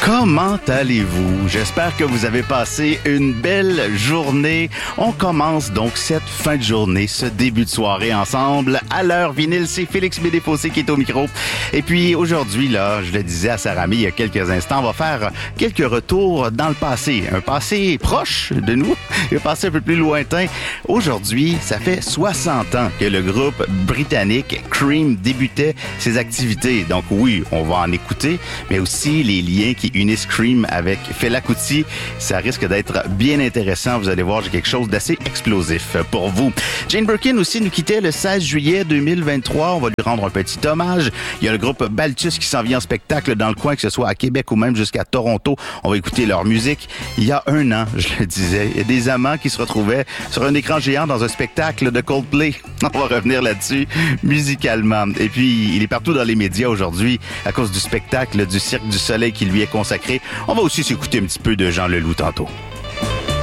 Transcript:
Comment allez-vous? J'espère que vous avez passé une belle journée. On commence donc cette fin de journée, ce début de soirée ensemble. À l'heure vinyle, c'est Félix Bédéfossé qui est au micro. Et puis aujourd'hui, là, je le disais à Sarah May il y a quelques instants, on va faire quelques retours dans le passé. Un passé proche de nous, un passé un peu plus lointain. Aujourd'hui, ça fait 60 ans que le groupe britannique Cream débutait ses activités. Donc oui, on va en écouter, mais aussi les liens qui unissent Cream avec Fela Kuti. Ça risque d'être bien intéressant. Vous allez voir, j'ai quelque chose d'assez explosif pour vous. Jane Birkin aussi nous quittait le 16 juillet 2023. On va lui rendre un petit hommage. Il y a le groupe Balthus qui s'en vient en spectacle dans le coin, que ce soit à Québec ou même jusqu'à Toronto. On va écouter leur musique. Il y a un an, je le disais, il y a des amants qui se retrouvaient sur un écran géant dans un spectacle de Coldplay. On va revenir là-dessus musicalement. Et puis, il est partout dans les médias aujourd'hui à cause du spectacle du Cirque du Soleil qui lui est consacré. On va aussi s'écouter un petit peu de Jean Leloup tantôt.